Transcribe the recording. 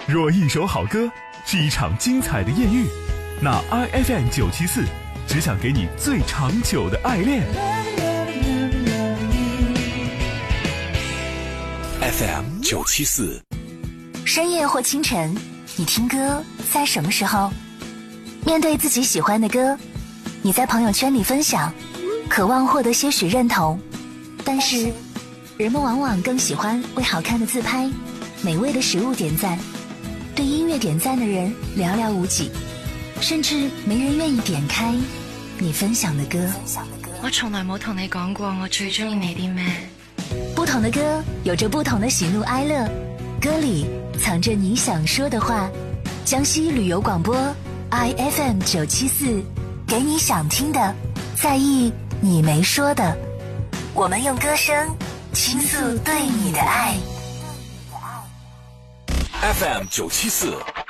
若一首好歌是一场精彩的艳遇，那 IFM 974只想给你最长久的爱恋。 FM 974， 深夜或清晨，你听歌在什么时候？面对自己喜欢的歌，你在朋友圈里分享，渴望获得些许认同，但是人们往往更喜欢为好看的自拍、美味的食物点赞，对音乐点赞的人寥寥无几，甚至没人愿意点开你分享的歌。 我從來冇同你講過我最中意你啲咩。 不同的歌有着不同的喜怒哀樂，歌裡藏着你想說的話。江西旅遊廣播 IFM 974，給你想聽的，在意你沒說的。我們用歌聲傾訴對你的愛。 FM 974